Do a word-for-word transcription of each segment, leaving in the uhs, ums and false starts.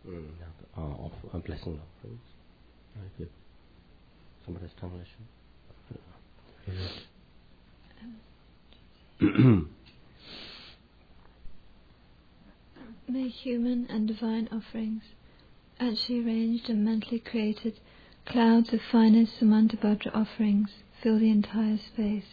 mm, uh, of uh, blessing offerings. Very good. Somebody's translation. May human and divine offerings, actually arranged and mentally created, clouds of finest Samantabhadra offerings fill the entire space.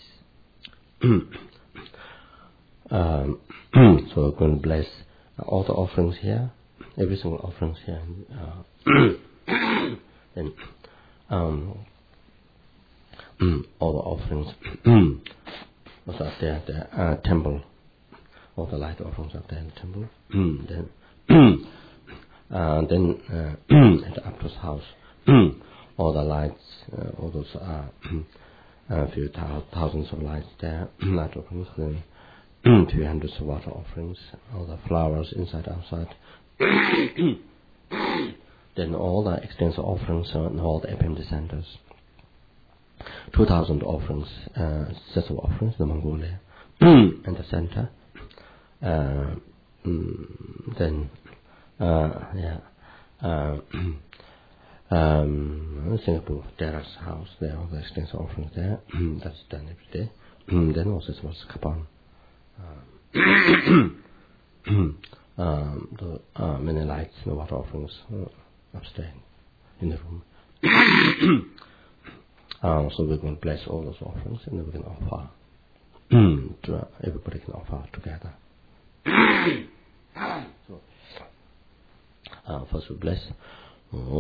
um, so we're going to bless all the offerings here, every single offerings here. Uh, then um, all the offerings also up there, the uh, temple. All the light offerings up there in the temple. then, uh, then uh, at the Aptu's house, all the lights, uh, all those uh, a few thou- thousands of lights there, light offerings, then few hundreds of water offerings, all the flowers inside, outside. Then all the extensive offerings and all the empty centers. Two thousand offerings, uh, sets of offerings, the Mongolia, and the center. Uh, mm, then, uh, yeah, uh, um, Singapore, Dara's house, there are the extensive offerings there. That's done every day. Then also it was Kapan. Um, um, the uh, many lights, the water offerings uh, upstairs in the room. uh, so we're going to bless all those offerings, and then we can offer. to, uh, everybody can offer together. so, uh, first we bless.